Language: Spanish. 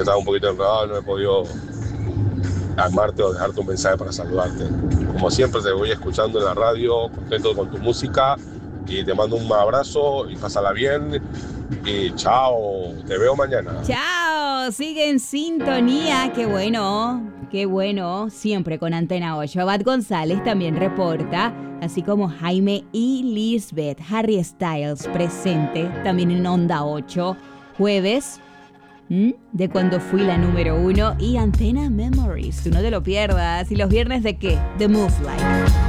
estaba un poquito enredado, no he podido armarte o dejarte un mensaje para saludarte. Como siempre te voy escuchando en la radio, contento con tu música y te mando un abrazo y pásala bien y chao, te veo mañana. Chao, sigue en sintonía. Qué bueno. Siempre con Antena 8. Abad González también reporta, así como Jaime y Lisbeth. Harry Styles presente también en Onda 8. Jueves, de cuando fui la número 1 y Antena Memories. Tú no te lo pierdas. ¿Y los viernes de qué? The Move Like.